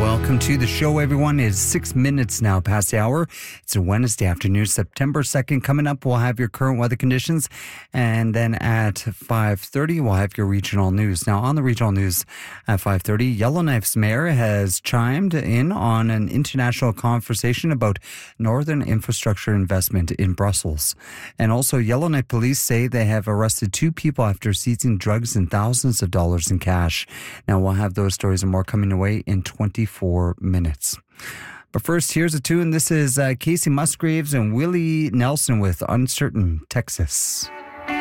Welcome to the show, everyone. It's 6 minutes now past the hour. It's a Wednesday afternoon, September 2nd. Coming up, we'll have your current weather conditions. And then at 5:30, we'll have your regional news. Now, on the regional news at 5:30, Yellowknife's mayor has chimed in on an international conversation about northern infrastructure investment in Brussels. And also, Yellowknife police say they have arrested 2 people after seizing drugs and thousands of dollars in cash. Now, we'll have those stories and more coming away in 24 minutes. But first, here's a tune. This is Casey Musgraves and Willie Nelson with Uncertain Texas.